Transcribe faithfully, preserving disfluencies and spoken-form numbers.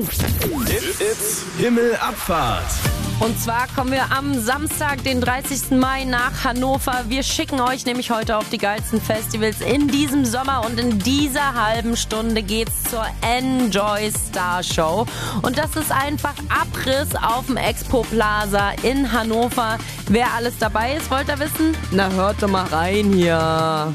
It's Himmelabfahrt. Und zwar kommen wir am Samstag, den dreißigsten Mai nach Hannover. Wir schicken euch nämlich heute auf die geilsten Festivals in diesem Sommer. Und in dieser halben Stunde geht's zur Enjoy Star Show. Und das ist einfach Abriss auf dem Expo Plaza in Hannover. Wer alles dabei ist, wollt ihr wissen? Na, hört doch mal rein hier.